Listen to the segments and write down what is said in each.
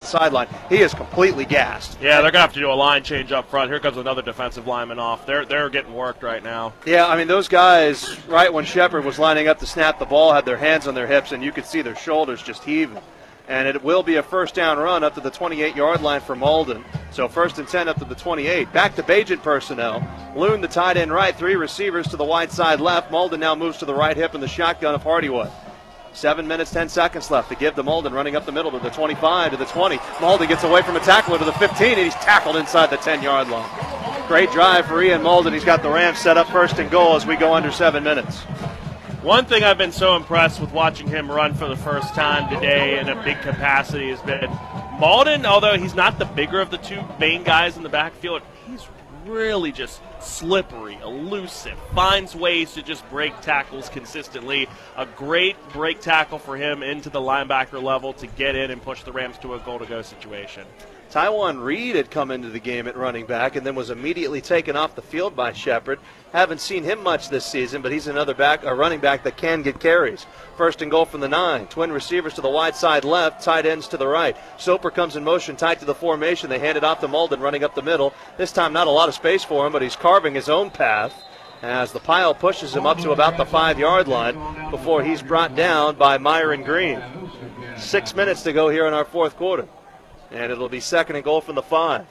sideline. He is completely gassed. Yeah, they're going to have to do a line change up front. Here comes another defensive lineman off. They're getting worked right now. Yeah, I mean, those guys, right when Shepherd was lining up to snap the ball, had their hands on their hips, and you could see their shoulders just heaving. And it will be a first down run up to the 28-yard line for Malden. So 1st and 10 up to the 28. Back to Bagent personnel. Loon, the tight end right, 3 receivers to the wide side left. Malden now moves to the right hip in the shotgun of Hardywood. 7 minutes, 10 seconds left to give to Malden, running up the middle to the 25, to the 20. Malden gets away from a tackler to the 15, and he's tackled inside the 10-yard line. Great drive for Ian Malden. He's got the Rams set up 1st and goal as we go under 7 minutes. One thing I've been so impressed with watching him run for the first time today in a big capacity has been Malden, although he's not the bigger of the two main guys in the backfield, he's really just slippery, elusive, finds ways to just break tackles consistently. A great break tackle for him into the linebacker level to get in and push the Rams to a goal-to-go situation. Taiwan Reed had come into the game at running back and then was immediately taken off the field by Shepherd. Haven't seen him much this season, but he's a running back that can get carries. 1st and goal from the 9. Twin receivers to the wide side left, tight ends to the right. Soper comes in motion, tight to the formation. They hand it off to Malden, running up the middle. This time not a lot of space for him, but he's carving his own path as the pile pushes him up to about the 5-yard line before he's brought down by Myron Green. 6 minutes to go here in our 4th quarter. And it'll be 2nd and goal from the 5.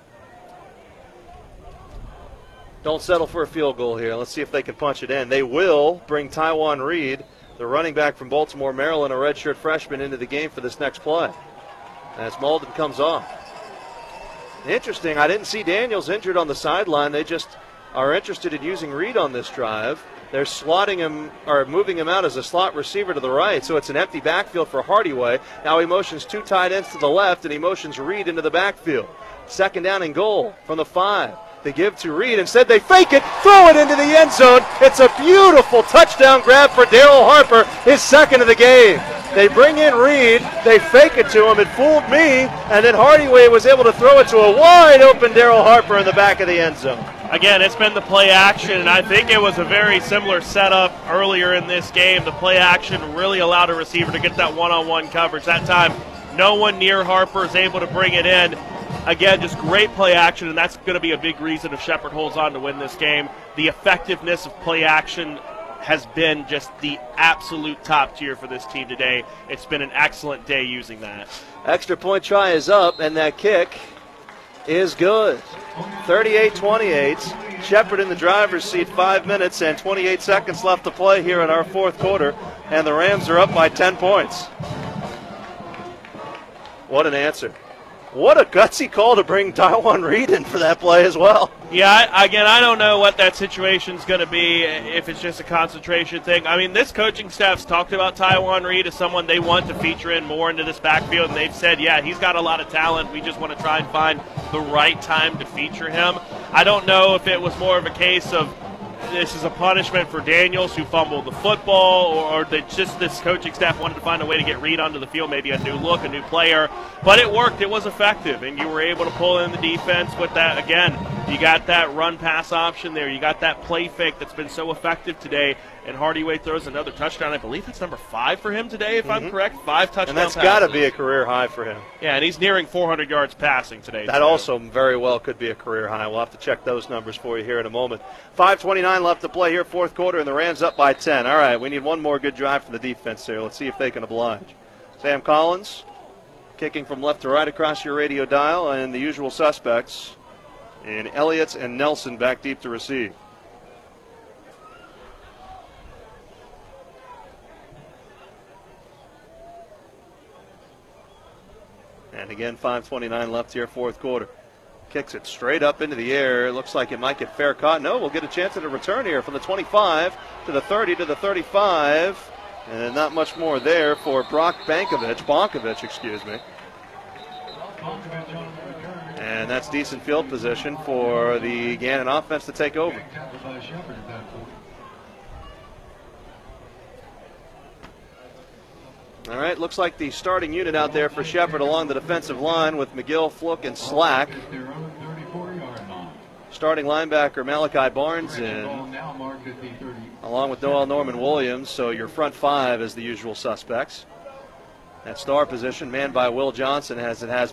Don't settle for a field goal here. Let's see if they can punch it in. They will bring Taiwan Reed, the running back from Baltimore, Maryland, a redshirt freshman, into the game for this next play as Malden comes off. Interesting, I didn't see Daniels injured on the sideline. They just are interested in using Reed on this drive. They're slotting him or moving him out as a slot receiver to the right, so it's an empty backfield for Hardyway. Now he motions 2 tight ends to the left, and he motions Reed into the backfield. 2nd down and goal from the 5. They give to Reed. Instead, they fake it, throw it into the end zone. It's a beautiful touchdown grab for Daryl Harper, his 2nd of the game. They bring in Reed, they fake it to him, it fooled me, and then Hardyway was able to throw it to a wide-open Daryl Harper in the back of the end zone. Again, it's been the play action, and I think it was a very similar setup earlier in this game. The play action really allowed a receiver to get that one-on-one coverage. That time, no one near Harper is able to bring it in. Again, just great play action, and that's going to be a big reason if Shepherd holds on to win this game. The effectiveness of play action has been just the absolute top tier for this team today. It's been an excellent day using that. Extra point try is up, and that kick is good. 38-28. Shepherd in the driver's seat, 5 minutes and 28 seconds left to play here in our 4th quarter, and the Rams are up by 10 points. What an answer. What a gutsy call to bring Taiwan Reed in for that play as well. Yeah, I don't know what that situation's going to be, if it's just a concentration thing. I mean, this coaching staff's talked about Taiwan Reed as someone they want to feature in more into this backfield, and they've said, yeah, he's got a lot of talent. We just want to try and find the right time to feature him. I don't know if it was more of a case of this is a punishment for Daniels who fumbled the football, or that just this coaching staff wanted to find a way to get Reed onto the field, maybe a new look, a new player. But it worked. It was effective, and you were able to pull in the defense with that. Again, you got that run-pass option there. You got that play fake that's been so effective today, and Hardyway throws another touchdown. I believe that's number 5 for him today, if I'm correct. 5 touchdowns. And that's got to be a career high for him. Yeah, and he's nearing 400 yards passing today. That also very well could be a career high. We'll have to check those numbers for you here in a moment. 5:29 left to play here, 4th quarter, and the Rams up by 10. All right, we need one more good drive from the defense here. Let's see if they can oblige. Sam Collins kicking from left to right across your radio dial, and the usual suspects in Elliott and Nelson back deep to receive. And again, 5:29 left here, 4th quarter. Kicks it straight up into the air. It looks like it might get fair caught. No, we'll get a chance at a return here from the 25 to the 30 to the 35. And not much more there for Bonkovich, excuse me. And that's decent field position for the Gannon offense to take over. All right, looks like the starting unit out there for Shepherd along the defensive line with McGill, Fluke, and Slack. Starting linebacker Malachi Barnes in, along with Noel Norman Williams, so your front 5 is the usual suspects. That star position, manned by Will Johnson, as it has